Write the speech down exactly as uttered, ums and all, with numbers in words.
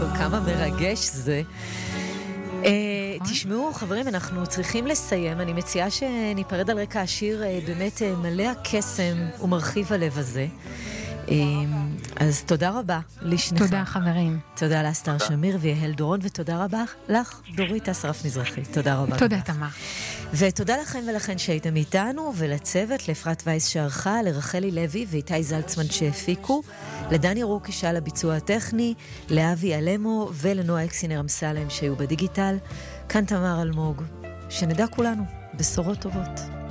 כמה מרגש זה. תשמעו חברים, אנחנו צריכים לסיים. אני מציעה שניפרד על רקע השיר באמת מלא הקסם ומרחיב הלב הזה. אז תודה רבה לשניכם. תודה חברים. תודה לאסתר שמיר ויהל דורון, ותודה רבה לך דורית אסרף מזרחי. תודה רבה. תודה תמר. ותודה לכם ולכן שהייתם איתנו, ולצוות, לאפרת וייס שערכה, לרחלי לוי ואיתי זלצמן שהפיקו, לדני רוקי שעל הביצוע הטכני, לאבי אלמו ולנועה אקסינר אמסלם שהיו בדיגיטל. כאן תמר אלמוג, שנדע כולנו בשורות טובות.